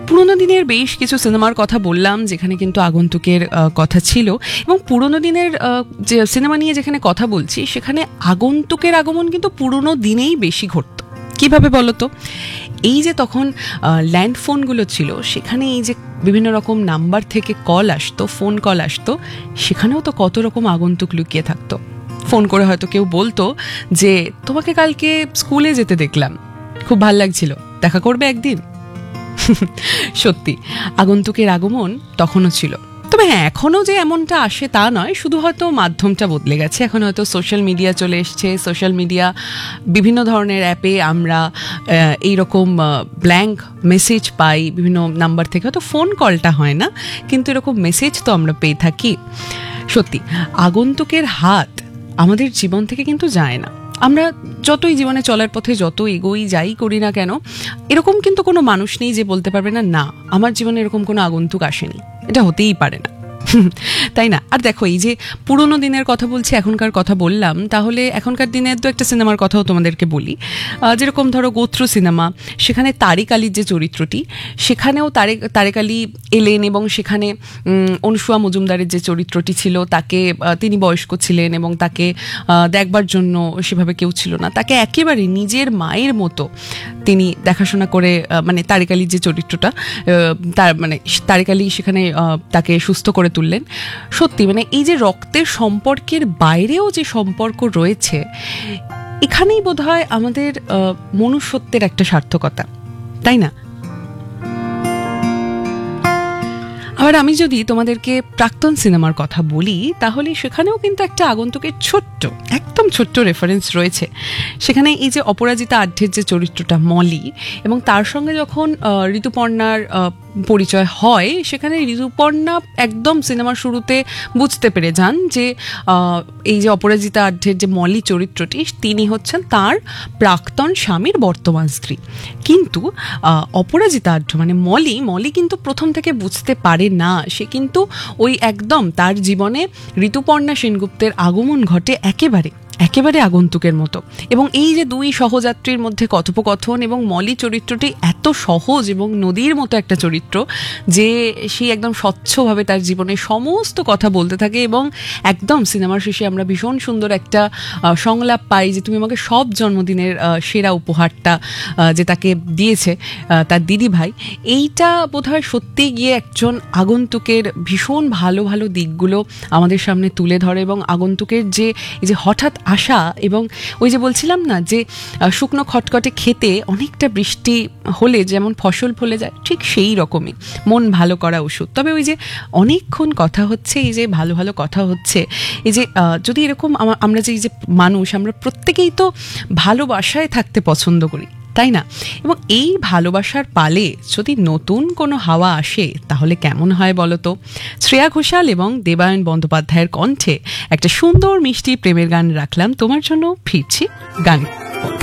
পুরোনো দিনের বেশ কিছু সিনেমার কথা বললাম যেখানে কিন্তু আগন্তুকের কথা ছিল, এবং পুরোনো দিনের যে সিনেমা নিয়ে যেখানে কথা বলছি সেখানে আগন্তুকের আগমন কিন্তু পুরোনো দিনেই বেশি ঘটত। কিভাবে বলতো? এই যে তখন ল্যান্ড ফোনগুলো ছিল, সেখানে এই যে বিভিন্ন রকম নাম্বার থেকে কল আসতো, ফোন কল আসতো, সেখানেও তো কত রকম আগন্তুক লুকিয়ে থাকতো। ফোন করে হয়তো কেউ বলতো যে তোমাকে কালকে স্কুলে যেতে দেখলাম, খুব ভাল লাগছিল, দেখা করবে একদিন। সত্যি আগন্তুকের আগমন তখনও ছিল। তবে হ্যাঁ, এখনও যে এমনটা আসে তা নয়, শুধু হয়তো মাধ্যমটা বদলে গেছে। এখন হয়তো সোশ্যাল মিডিয়া চলে এসছে। সোশ্যাল মিডিয়া বিভিন্ন ধরনের অ্যাপে আমরা এইরকম ব্ল্যাঙ্ক মেসেজ পাই বিভিন্ন নাম্বার থেকে। হয়তো ফোন কলটা হয় না, কিন্তু এরকম মেসেজ তো আমরা পেয়ে থাকি। সত্যি আগন্তুকের হাত আমাদের জীবন থেকে কিন্তু যায় না। আমরা যতই জীবনে চলার পথে যত এগোই যাই করি না কেন, এরকম কিন্তু কোনো মানুষ নেই যে বলতে পারবে না, না আমার জীবনে এরকম কোনো আগন্তুক আসেনি। এটা হতেই পারে না, তাই না? আর দেখো, এই যে পুরোনো দিনের কথা বলছি, এখনকার কথা বললাম, তাহলে এখনকার দিনের তো একটা সিনেমার কথাও তোমাদেরকে বলি। যেরকম ধরো গোত্র সিনেমা, সেখানে তারিক আলীর যে চরিত্রটি, সেখানেও তারেক আলী এলেন, এবং সেখানে অনুসুয়া মজুমদারের যে চরিত্রটি ছিল, তাকে তিনি বয়স্ক ছিলেন এবং তাকে দেখবার জন্য সেভাবে কেউ ছিল না। তাকে একেবারে নিজের মায়ের মতো তিনি দেখাশোনা করে, মানে তারেক আলীর যে চরিত্রটা, তারেক আলী সেখানে তাকে সুস্থ করে তুললেন। সত্যি মানে এই যে রক্তের সম্পর্কের বাইরেও যে সম্পর্ক রয়েছে, এখানেই বোধহয় আমাদের মনুষ্যত্বের একটা সার্থকতা, তাই না? আবার আমি যদি তোমাদেরকে প্রাক্তন সিনেমার কথা বলি, তাহলে সেখানেও কিন্তু একটা আগন্তুকের একদম ছোট্ট রেফারেন্স রয়েছে। সেখানে এই যে অপরাজিতা আঢ্যের যে চরিত্রটা মলি, এবং তার সঙ্গে যখন ঋতুপর্ণার পরিচয় হয়, সেখানে ঋতুপর্ণা একদম সিনেমার শুরুতে বুঝতে পেরে যান যে এই যে অপরাজিতা আঢ্যের যে মলি চরিত্রটি, তিনি হচ্ছেন তার প্রাক্তন স্বামীর বর্তমান স্ত্রী। কিন্তু অপরাজিতা আঢ্য মানে মলি কিন্তু প্রথম থেকে বুঝতে পারে না। সে কিন্তু ওই একদম তার জীবনে ঋতুপর্ণা সেনগুপ্তের আগমন ঘটে একেবারে আগন্তুকের মতো। এবং এই যে দুই সহযাত্রীর মধ্যে কথোপকথন, এবং মলি চরিত্রটি এত সহজ এবং নদীর মতো একটা চরিত্র যে সেই একদম স্বচ্ছভাবে তার জীবনে সমস্ত কথা বলতে থাকে, এবং একদম সিনেমার শেষে আমরা ভীষণ সুন্দর একটা সংলাপ পাই যে তুমি আমাকে সব জন্মদিনের সেরা উপহারটা যে তাকে দিয়েছে তার দিদি ভাই। এইটা বোধহয় সত্যিই গিয়ে একজন আগন্তুকের ভীষণ ভালো ভালো দিকগুলো আমাদের সামনে তুলে ধরে, এবং আগন্তুকের যে এই যে হঠাৎ আশা, এবং ওই যে বলছিলাম না যে শুকনো খটখটে খেতে অনেকটা বৃষ্টি হলে যেমন ফসল ফলে যায়, ঠিক সেই রকমই মন ভালো করা ওষুধ। তবে ওই যে অনেকক্ষণ কথা হচ্ছে, এই যে ভালো ভালো কথা হচ্ছে, এই যে যদি এরকম আমরা যে এই যে মানুষ, আমরা প্রত্যেকেই তো ভালোবাসায় থাকতে পছন্দ করি, তাই না? এবং এই ভালোবাসার পালে যদি নতুন কোনো হাওয়া আসে, তাহলে কেমন হয় বলো তো? শ্রেয়া ঘোষাল এবং দেবায়ন বন্দ্যোপাধ্যায়ের কণ্ঠে একটা সুন্দর মিষ্টি প্রেমের গান রাখলাম তোমার জন্য, ফিরছি গান।